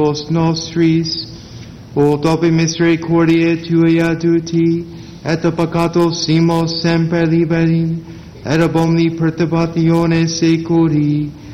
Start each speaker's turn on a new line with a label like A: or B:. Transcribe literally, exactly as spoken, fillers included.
A: nostris, o dope misericordiae tuae adduti, et peccatos simos semper liberim, et ab omni perturbatione seculi,